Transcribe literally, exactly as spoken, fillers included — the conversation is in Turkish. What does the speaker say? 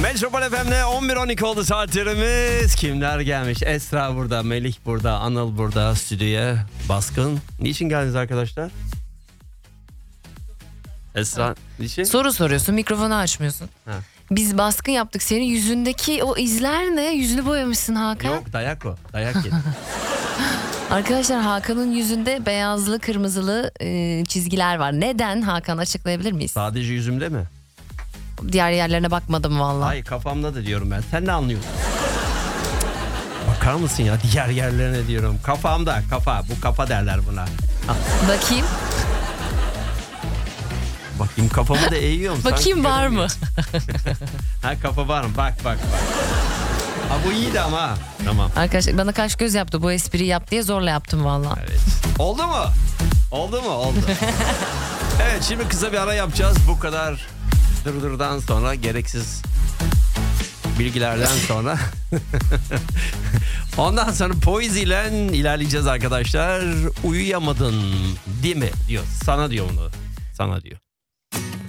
Metropol F M'de on bir on iki oldu saatlerimiz. Kimler gelmiş? Esra burada, Melih burada, Anıl burada stüdyoya. Baskın. Niçin geldiniz arkadaşlar? Esra, niçin? Soru soruyorsun, mikrofonu açmıyorsun. Ha. Biz baskın yaptık. Senin yüzündeki o izler ne? Yüzünü boyamışsın Hakan. Yok, dayak o. Dayak yedi. Arkadaşlar, Hakan'ın yüzünde beyazlı, kırmızılı e, çizgiler var. Neden Hakan, açıklayabilir miyiz? Sadece yüzümde mi? Diğer yerlerine bakmadım vallahi. Hayır, kafamda da diyorum ben. Sen ne anlıyorsun? Bakar mısın ya, diğer yerlerine diyorum. Kafamda, kafa. Bu kafa derler buna. Bakayım. Bakayım, kafamı da eğiyorum. Bakayım, var mı? Ha, kafa var mı? Bak bak bak. Ha, bu iyiydi ama. Tamam. Arkadaşlar bana kaş göz yaptı, bu espriyi yap diye zorla yaptım vallahi. Evet. Oldu mu? Oldu mu? Oldu. Evet, şimdi kısa bir ara yapacağız. Bu kadar dırdırdan sonra, gereksiz bilgilerden sonra. Ondan sonra Poezy ile ilerleyeceğiz arkadaşlar. Uyuyamadın değil mi diyor. Sana diyor bunu. Sana diyor.